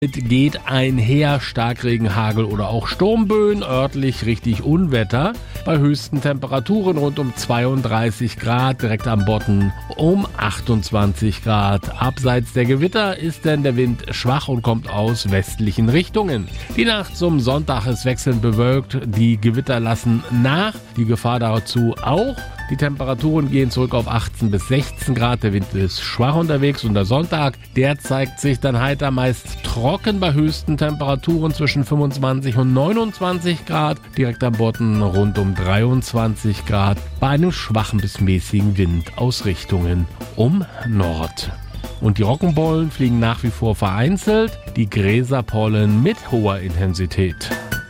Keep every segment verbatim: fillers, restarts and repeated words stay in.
Geht einher Starkregen, Hagel oder auch Sturmböen, örtlich richtig Unwetter. Bei höchsten Temperaturen rund um zweiunddreißig Grad, direkt am Bodden um achtundzwanzig Grad. Abseits der Gewitter ist denn der Wind schwach und kommt aus westlichen Richtungen. Die Nacht zum Sonntag ist wechselnd bewölkt, die Gewitter lassen nach, die Gefahr dazu auch. Die Temperaturen gehen zurück auf achtzehn bis sechzehn Grad, der Wind ist schwach unterwegs und der Sonntag, der zeigt sich dann heiter, meist trocken bei höchsten Temperaturen zwischen fünfundzwanzig und neunundzwanzig Grad, direkt am Bodden rund um dreiundzwanzig Grad, bei einem schwachen bis mäßigen Wind aus Richtungen um Nord. Und die Roggenbollen fliegen nach wie vor vereinzelt, die Gräserpollen mit hoher Intensität.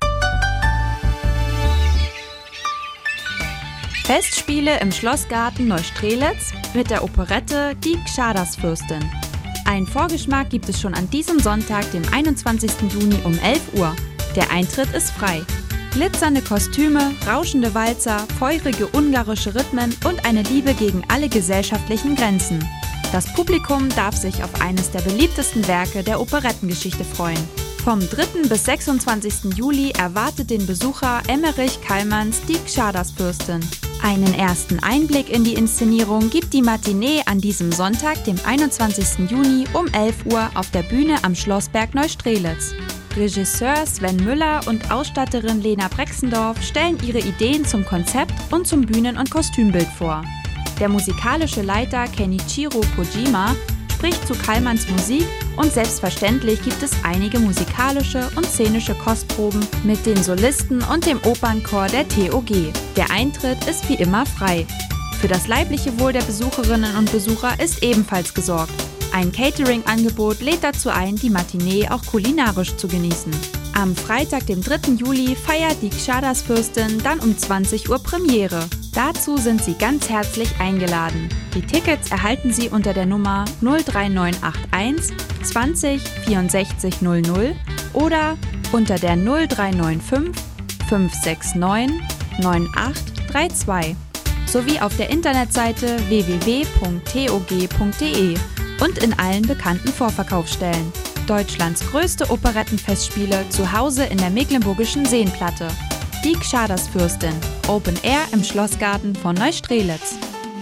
Festspiele im Schlossgarten Neustrelitz mit der Operette Die Xardas-Fürstin. Ein Vorgeschmack gibt es schon an diesem Sonntag, dem einundzwanzigsten Juni um elf Uhr. Der Eintritt ist frei. Glitzernde Kostüme, rauschende Walzer, feurige ungarische Rhythmen und eine Liebe gegen alle gesellschaftlichen Grenzen. Das Publikum darf sich auf eines der beliebtesten Werke der Operettengeschichte freuen. Vom dritten bis sechsundzwanzigsten Juli erwartet den Besucher Emmerich Kallmanns Die Xardas-Fürstin. Einen ersten Einblick in die Inszenierung gibt die Matinee an diesem Sonntag, dem einundzwanzigsten Juni um elf Uhr auf der Bühne am Schlossberg Neustrelitz. Regisseur Sven Müller und Ausstatterin Lena Brexendorf stellen ihre Ideen zum Konzept und zum Bühnen- und Kostümbild vor. Der musikalische Leiter Kenichiro Kojima spricht zu Kallmanns Musik und selbstverständlich gibt es einige musikalische und szenische Kostproben mit den Solisten und dem Opernchor der T O G. Der Eintritt ist wie immer frei. Für das leibliche Wohl der Besucherinnen und Besucher ist ebenfalls gesorgt. Ein Catering-Angebot lädt dazu ein, die Matinee auch kulinarisch zu genießen. Am Freitag, dem dritten Juli, feiert die Xardas-Fürstin dann um zwanzig Uhr Premiere. Dazu sind Sie ganz herzlich eingeladen. Die Tickets erhalten Sie unter der Nummer null drei neun acht eins zwanzig vierundsechzig null null oder unter der null drei neun fünf fünf sechs neun neun acht drei zwei sowie auf der Internetseite w w w punkt t o g punkt d e und in allen bekannten Vorverkaufsstellen. Deutschlands größte Operettenfestspiele zu Hause in der Mecklenburgischen Seenplatte. Die Xardas-Fürstin. Open Air im Schlossgarten von Neustrelitz.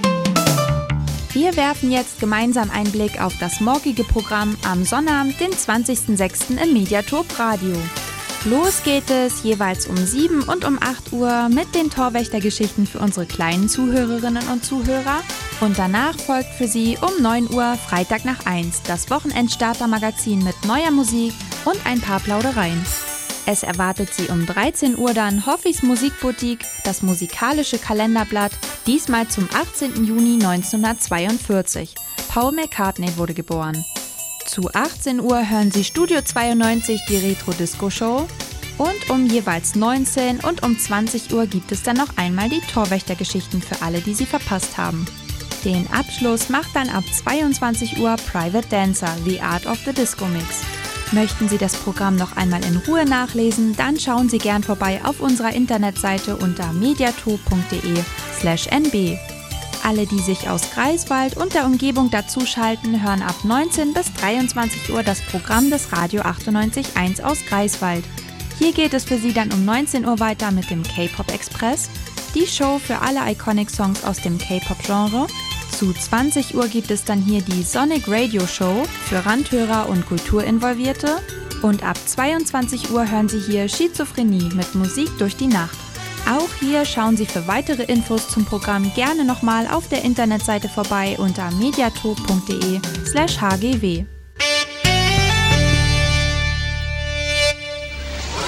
Wir werfen jetzt gemeinsam einen Blick auf das morgige Programm am Sonnabend, den zwanzigsten sechsten im Mediatop Radio. Los geht es jeweils um sieben und um acht Uhr mit den Torwächtergeschichten für unsere kleinen Zuhörerinnen und Zuhörer. Und danach folgt für Sie um neun Uhr Freitag nach eins das Wochenendstarter-Magazin mit neuer Musik und ein paar Plaudereien. Es erwartet Sie um dreizehn Uhr dann Hoffis Musikboutique, das musikalische Kalenderblatt, diesmal zum achtzehnten Juni neunzehnhundertzweiundvierzig. Paul McCartney wurde geboren. Zu achtzehn Uhr hören Sie Studio zweiundneunzig, die Retro-Disco-Show. Und um jeweils neunzehn und um zwanzig Uhr gibt es dann noch einmal die Torwächtergeschichten für alle, die sie verpasst haben. Den Abschluss macht dann ab zweiundzwanzig Uhr Private Dancer, The Art of the Disco Mix. Möchten Sie das Programm noch einmal in Ruhe nachlesen, dann schauen Sie gern vorbei auf unserer Internetseite unter mediatop punkt de slash n b. Alle, die sich aus Greifswald und der Umgebung dazuschalten, hören ab neunzehn bis dreiundzwanzig Uhr das Programm des Radio achtundneunzig Komma eins aus Greifswald. Hier geht es für Sie dann um neunzehn Uhr weiter mit dem K-Pop Express, die Show für alle Iconic Songs aus dem K-Pop-Genre. Zu zwanzig Uhr gibt es dann hier die Sonic Radio Show für Randhörer und Kulturinvolvierte. Und ab zweiundzwanzig Uhr hören Sie hier Schizophrenie mit Musik durch die Nacht. Auch hier schauen Sie für weitere Infos zum Programm gerne nochmal auf der Internetseite vorbei unter mediatop punkt de slash h g w.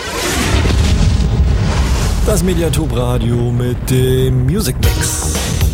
Das Mediatop Radio mit dem Music Mix.